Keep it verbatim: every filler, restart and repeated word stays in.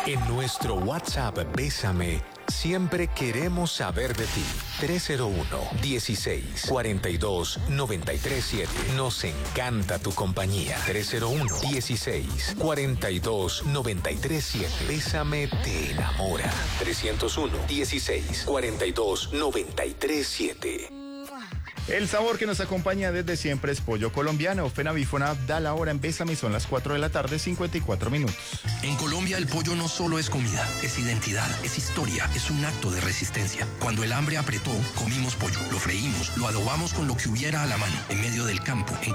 En nuestro WhatsApp Bésame, siempre queremos saber de ti. tres cero uno, dieciséis, cuarenta y dos, noventa y tres siete. Nos encanta tu compañía. tres cero uno, dieciséis, cuarenta y dos, noventa y tres siete. Bésame te enamora. trescientos uno, dieciséis, cuarenta y dos, noventa y tres siete. El sabor que nos acompaña desde siempre es pollo colombiano. Fenavifona da la hora en Bésame, son las cuatro de la tarde, cincuenta y cuatro minutos. En Colombia el pollo no solo es comida, es identidad, es historia, es un acto de resistencia. Cuando el hambre apretó, comimos pollo, lo freímos, lo adobamos con lo que hubiera a la mano, en medio del campo, en